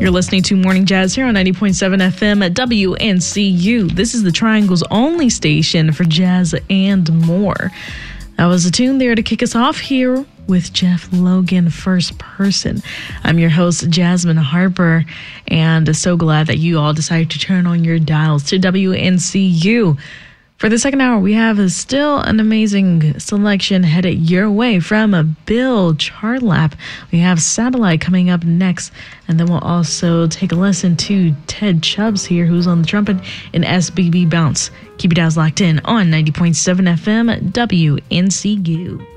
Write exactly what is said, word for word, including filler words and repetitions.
You're listening to Morning Jazz here on ninety point seven F M at W N C U. This is the Triangle's only station for jazz and more. That was a tune there to kick us off here with Jeff Logan, First Person. I'm your host, Jasmine Harper, and so glad that you all decided to turn on your dials to W N C U. For the second hour, we have a still an amazing selection headed your way from a Bill Charlap. We have Satellite coming up next, and then we'll also take a listen to Ted Chubbs here, who's on the trumpet, in S B B Bounce. Keep your dials locked in on ninety point seven F M W N C U.